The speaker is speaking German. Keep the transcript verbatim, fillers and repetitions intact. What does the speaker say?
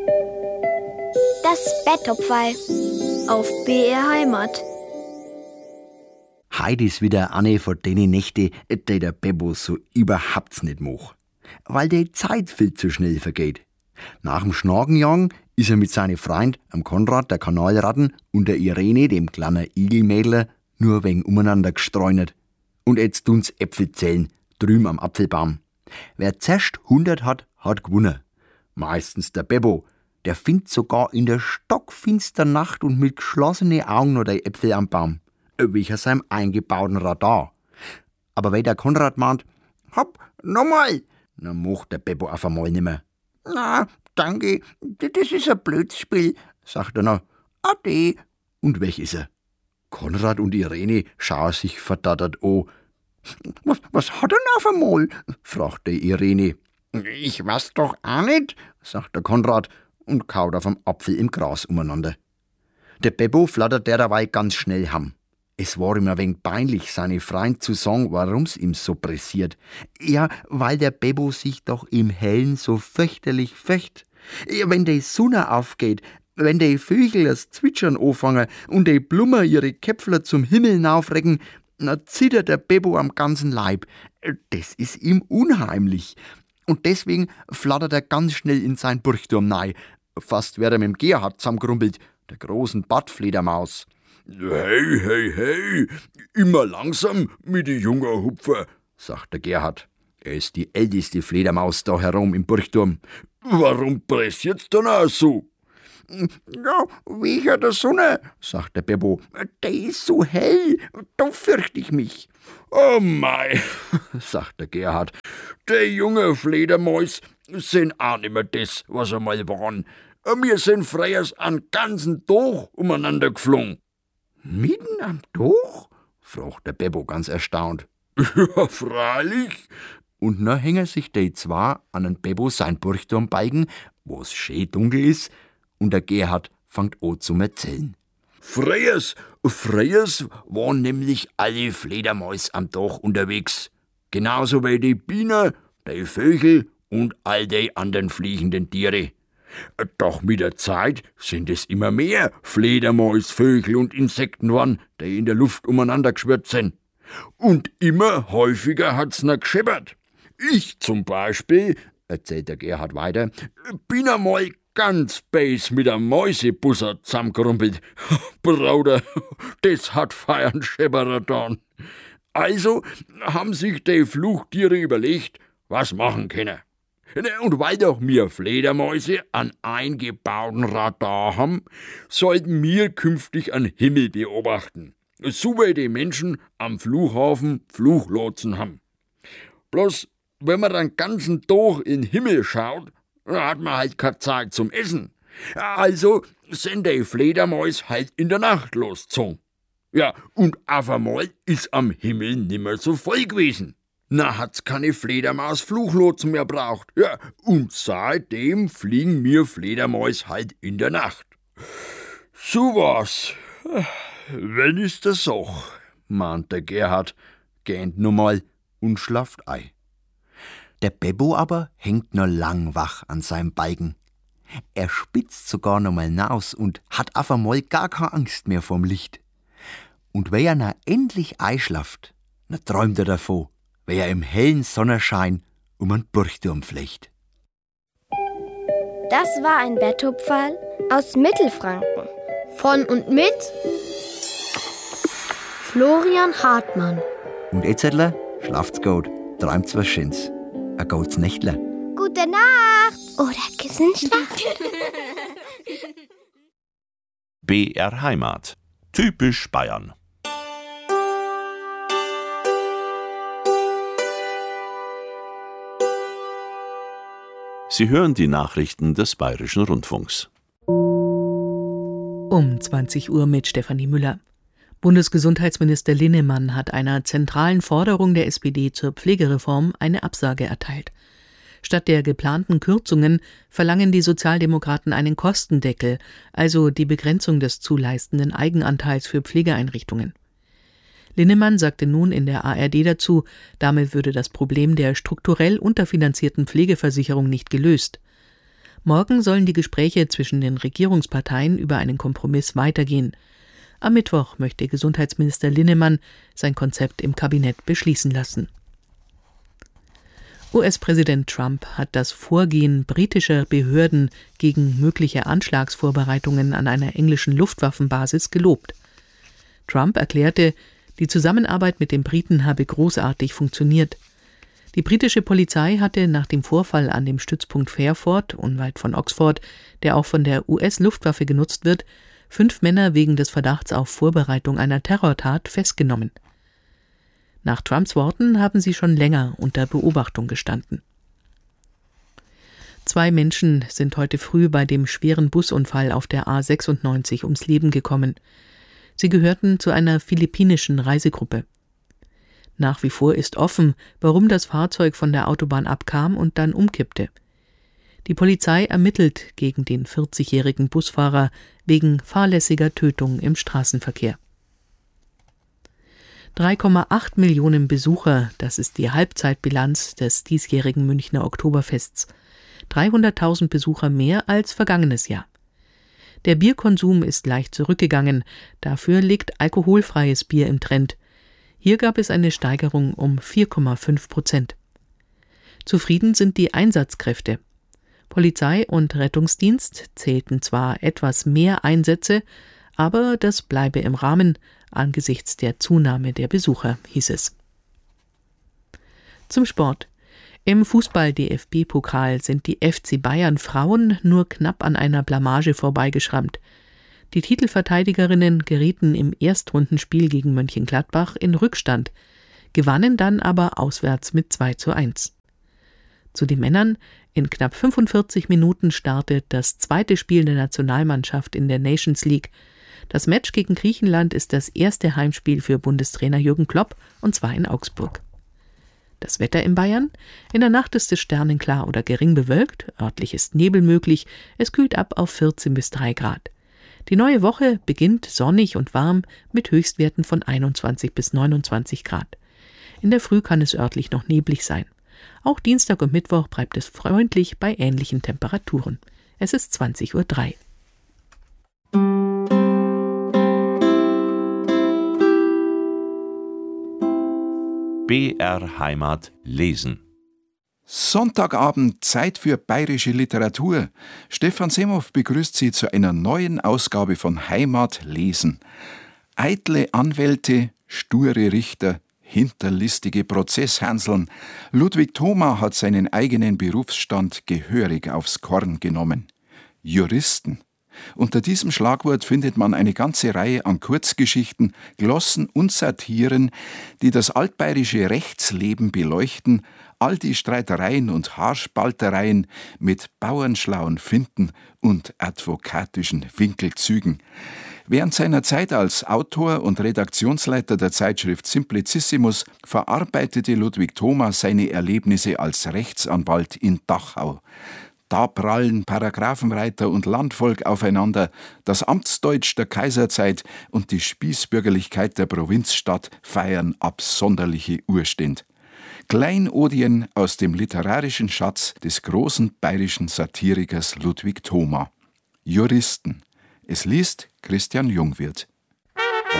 Das Betthupferl auf B R Heimat. Heute ist wieder eine von denen Nächte, die der Beppo so überhaupt nicht mag. Weil die Zeit viel zu schnell vergeht. Nach dem Schnagenjagen ist er mit seinen Freunden, am Konrad, der Kanalratten, und der Irene, dem kleinen Igelmädler, nur wegen umeinander gestreunert. Und jetzt tun's Äpfel zählen, drüben am Apfelbaum. Wer zuerst hundert hat, hat gewonnen. Meistens der Beppo. Der findet sogar in der stockfinsteren Nacht und mit geschlossenen Augen noch die Äpfel am Baum. Welcher seinem eingebauten Radar. Aber wenn der Konrad meint, hopp, nochmal, dann macht der Beppo auf einmal nimmer. Na, danke, das ist ein blödes Spiel, sagt er noch. Ade. Und weg ist er. Konrad und Irene schauen sich verdattert an. Was, was hat er denn auf einmal? Fragt die Irene. Ich weiß doch auch nicht, sagt der Konrad und kaut auf dem Apfel im Gras umeinander. Der Beppo flattert derweil ganz schnell heim. Es war ihm ein wenig peinlich, seine Freund zu sagen, warum's ihm so pressiert. Ja, weil der Beppo sich doch im Hellen so fürchterlich fürcht. Ja, wenn die Sonne aufgeht, wenn die Vögel das Zwitschern anfangen und die Blummer ihre Köpfler zum Himmel aufrecken, na zittert der Beppo am ganzen Leib. Das ist ihm unheimlich. Und deswegen flattert er ganz schnell in sein Burgturm rein. Fast wäre er mit dem Gerhard zusammengrumpelt, der großen Badfledermaus. Hey, hey, hey, immer langsam mit die jungen Hupfer, sagt der Gerhard. Er ist die älteste Fledermaus da herum im Burgturm. Warum pressiert's dann auch so? Ja, wegen der Sonne, sagt der Beppo. Die ist so hell, da fürchte ich mich. Oh mei, sagt der Gerhard. Die jungen Fledermäus sind auch nicht mehr das, was sie mal waren. Wir sind freiers einen ganzen Tag umeinander geflogen. Mitten am Tag? Fragt der Beppo ganz erstaunt. Ja, freilich. Und dann hängen sich die zwei an den Beppo sein Burgturm beigen, wo's schön dunkel ist, und der Gerhard fängt an zum Erzählen. Freiers, Freiers waren nämlich alle Fledermäus am Tag unterwegs. Genauso wie die Bienen, die Vögel und all die anderen fliegenden Tiere. Doch mit der Zeit sind es immer mehr Fledermäus, Vögel und Insekten waren, die in der Luft umeinander geschwirrt sind. Und immer häufiger hat's noch gescheppert. Ich zum Beispiel, erzählt der Gerhard weiter, bin einmal ganz bäs mit einem Mäusebusser zusammengerumpelt. Bruder, das hat feiern Schepperer getan. Also haben sich die Fluchtiere überlegt, was machen können. Und weil doch wir Fledermäuse einen eingebauten Radar haben, sollten wir künftig einen Himmel beobachten. So wie die Menschen am Flughafen Fluglotsen haben. Bloß, wenn man den ganzen Tag in den Himmel schaut, hat man halt keine Zeit zum Essen. Also sind die Fledermäuse halt in der Nacht losgezogen. Ja, und auf einmal ist am Himmel nimmer so voll gewesen. Na, hat's keine Fledermaus-Fluglotsen mehr braucht. Ja, und seitdem fliegen wir Fledermäus halt in der Nacht. So was. Wenn ist das so, mahnt der Gerhard, gähnt nur mal und schlaft ein. Der Beppo aber hängt noch lang wach an seinem Balken. Er spitzt sogar noch mal naus und hat auf einmal gar keine Angst mehr vorm Licht. Und wenn er na endlich einschlaft, na träumt er davon, wie er im hellen Sonnenschein um einen Burgturm flecht. Das war ein Betthupferl aus Mittelfranken. Von und mit Florian Hartmann. Und Etzertler, schlaft's gut, träumt's was Schönes. Ein gutes Nächtler. Gute Nacht. Oder Kissenschlag. B R Heimat. Typisch Bayern. Sie hören die Nachrichten des Bayerischen Rundfunks. Um zwanzig Uhr mit Stefanie Müller. Bundesgesundheitsminister Linnemann hat einer zentralen Forderung der S P D zur Pflegereform eine Absage erteilt. Statt der geplanten Kürzungen verlangen die Sozialdemokraten einen Kostendeckel, also die Begrenzung des zu leistenden Eigenanteils für Pflegeeinrichtungen. Linnemann sagte nun in der A R D dazu, damit würde das Problem der strukturell unterfinanzierten Pflegeversicherung nicht gelöst. Morgen sollen die Gespräche zwischen den Regierungsparteien über einen Kompromiss weitergehen. Am Mittwoch möchte Gesundheitsminister Linnemann sein Konzept im Kabinett beschließen lassen. U S-Präsident Trump hat das Vorgehen britischer Behörden gegen mögliche Anschlagsvorbereitungen an einer englischen Luftwaffenbasis gelobt. Trump erklärte, die Zusammenarbeit mit den Briten habe großartig funktioniert. Die britische Polizei hatte nach dem Vorfall an dem Stützpunkt Fairford, unweit von Oxford, der auch von der U S-Luftwaffe genutzt wird, fünf Männer wegen des Verdachts auf Vorbereitung einer Terrortat festgenommen. Nach Trumps Worten haben sie schon länger unter Beobachtung gestanden. Zwei Menschen sind heute früh bei dem schweren Busunfall auf der A sechsundneunzig ums Leben gekommen. Sie gehörten zu einer philippinischen Reisegruppe. Nach wie vor ist offen, warum das Fahrzeug von der Autobahn abkam und dann umkippte. Die Polizei ermittelt gegen den vierzigjährigen Busfahrer wegen fahrlässiger Tötung im Straßenverkehr. drei Komma acht Millionen Besucher, das ist die Halbzeitbilanz des diesjährigen Münchner Oktoberfests. dreihunderttausend Besucher mehr als vergangenes Jahr. Der Bierkonsum ist leicht zurückgegangen, dafür liegt alkoholfreies Bier im Trend. Hier gab es eine Steigerung um vier Komma fünf Prozent. Zufrieden sind die Einsatzkräfte. Polizei und Rettungsdienst zählten zwar etwas mehr Einsätze, aber das bleibe im Rahmen angesichts der Zunahme der Besucher, hieß es. Zum Sport. Im Fußball-D F B-Pokal sind die F C Bayern Frauen nur knapp an einer Blamage vorbeigeschrammt. Die Titelverteidigerinnen gerieten im Erstrundenspiel gegen Mönchengladbach in Rückstand, gewannen dann aber auswärts mit zwei zu eins. Zu den Männern: in knapp fünfundvierzig Minuten startet das zweite Spiel der Nationalmannschaft in der Nations League. Das Match gegen Griechenland ist das erste Heimspiel für Bundestrainer Jürgen Klopp, und zwar in Augsburg. Das Wetter in Bayern: in der Nacht ist es sternenklar oder gering bewölkt, örtlich ist Nebel möglich, es kühlt ab auf vierzehn bis drei Grad. Die neue Woche beginnt sonnig und warm mit Höchstwerten von einundzwanzig bis neunundzwanzig Grad. In der Früh kann es örtlich noch neblig sein. Auch Dienstag und Mittwoch bleibt es freundlich bei ähnlichen Temperaturen. Es ist zwanzig Uhr drei. B R Heimat lesen. Sonntagabend, Zeit für bayerische Literatur. Stefan Semhoff begrüßt Sie zu einer neuen Ausgabe von Heimat lesen. Eitle Anwälte, sture Richter, hinterlistige Prozesshänseln. Ludwig Thoma hat seinen eigenen Berufsstand gehörig aufs Korn genommen. Juristen. Unter diesem Schlagwort findet man eine ganze Reihe an Kurzgeschichten, Glossen und Satiren, die das altbayerische Rechtsleben beleuchten, all die Streitereien und Haarspaltereien mit bauernschlauen Finten und advokatischen Winkelzügen. Während seiner Zeit als Autor und Redaktionsleiter der Zeitschrift Simplicissimus verarbeitete Ludwig Thoma seine Erlebnisse als Rechtsanwalt in Dachau. Da prallen Paragraphenreiter und Landvolk aufeinander, das Amtsdeutsch der Kaiserzeit und die Spießbürgerlichkeit der Provinzstadt feiern absonderliche Urstände. Kleinodien aus dem literarischen Schatz des großen bayerischen Satirikers Ludwig Thoma. Juristen. Es liest Christian Jungwirth.